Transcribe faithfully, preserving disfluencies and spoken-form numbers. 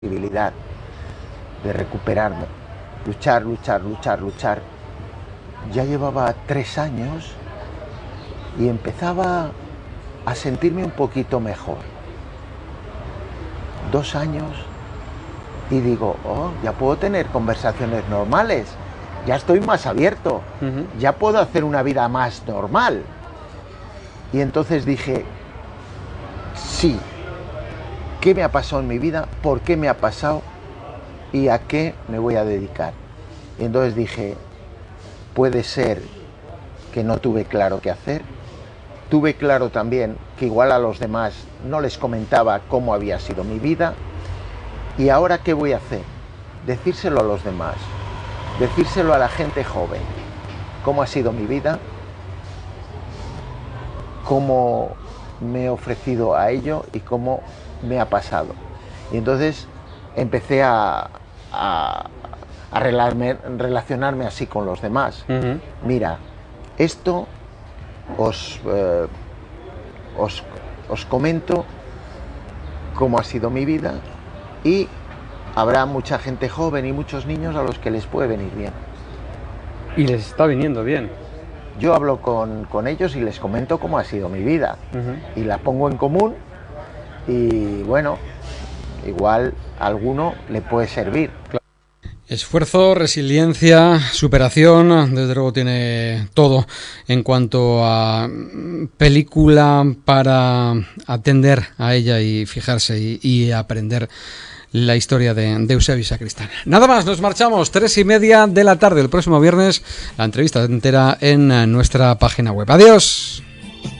posibilidad de recuperarme, luchar, luchar, luchar, luchar. Ya llevaba tres años y empezaba a sentirme un poquito mejor. Dos años y digo, oh, ya puedo tener conversaciones normales, ya estoy más abierto, uh-huh. ya puedo hacer una vida más normal. Y entonces dije, sí, ¿qué me ha pasado en mi vida? ¿Por qué me ha pasado? ¿Y a qué me voy a dedicar? Y entonces dije, puede ser que no tuve claro qué hacer. Tuve claro también que igual a los demás no les comentaba cómo había sido mi vida. ¿Y ahora qué voy a hacer? Decírselo a los demás, decírselo a la gente joven, cómo ha sido mi vida, cómo me he ofrecido a ello y cómo me ha pasado. Y entonces empecé a, a, a relacionarme así con los demás. Uh-huh. Mira, esto os, eh, os, os comento cómo ha sido mi vida y habrá mucha gente joven y muchos niños a los que les puede venir bien. Y les está viniendo bien. Yo hablo con, con ellos y les comento cómo ha sido mi vida. Uh-huh. Y la pongo en común y bueno, igual a alguno le puede servir. Esfuerzo, resiliencia, superación, desde luego tiene todo en cuanto a película para atender a ella y fijarse y, y aprender la historia de, de Eusebi Sacristán. Nada más, nos marchamos, tres y media de la tarde el próximo viernes, la entrevista entera en nuestra página web. Adiós.